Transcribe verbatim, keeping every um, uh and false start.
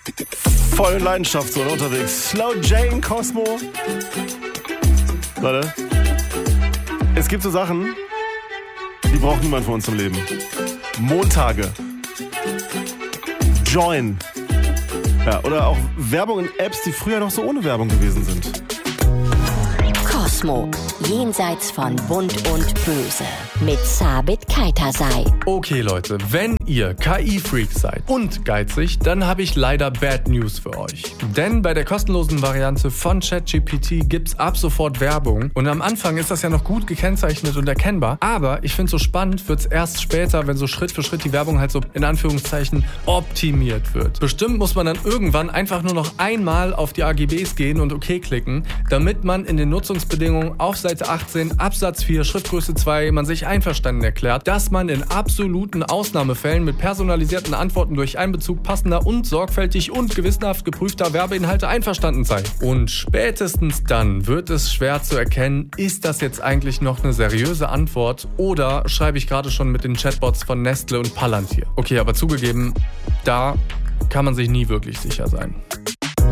Voll in Leidenschaft so unterwegs. Slow Jane Cosmo. Leute, es gibt so Sachen, die braucht niemand von uns im Leben. Montage. Join. Ja, oder auch Werbung in Apps, die früher noch so ohne Werbung gewesen sind. Cosmo, jenseits von Bunt und Böse, mit Sabit Kaitasay. Okay Leute, wenn ihr K I-Freaks seid und geizig, dann habe ich leider Bad News für euch. Denn bei der kostenlosen Variante von ChatGPT gibt's ab sofort Werbung. Und am Anfang ist das ja noch gut gekennzeichnet und erkennbar. Aber ich finde, so spannend wird's erst später, wenn so Schritt für Schritt die Werbung halt so in Anführungszeichen optimiert wird. Bestimmt muss man dann irgendwann einfach nur noch einmal auf die A G Bs gehen und OK klicken, damit man in den Nutzungsbedingungen auf Seite achtzehn Absatz vier Schriftgröße zwei man sich einverstanden erklärt, dass man in absoluten Ausnahmefällen mit personalisierten Antworten durch Einbezug passender und sorgfältig und gewissenhaft geprüfter Werbeinhalte einverstanden sei. Und spätestens dann wird es schwer zu erkennen, ist das jetzt eigentlich noch eine seriöse Antwort oder schreibe ich gerade schon mit den Chatbots von Nestle und Palantir. Okay, aber zugegeben, da kann man sich nie wirklich sicher sein.